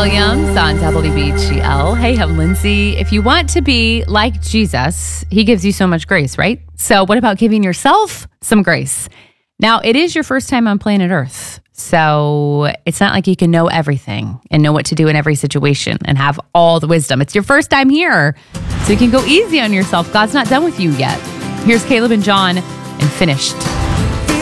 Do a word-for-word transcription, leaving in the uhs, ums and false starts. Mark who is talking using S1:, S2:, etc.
S1: Williams on W B G L. Hey, I'm Lindsay. If you want to be like Jesus, he gives you so much grace, right? So what about giving yourself some grace? Now, it is your first time on planet Earth, so it's not like you can know everything and know what to do in every situation and have all the wisdom. It's your first time here, so you can go easy on yourself. God's not done with you yet. Here's Caleb and John and Finished.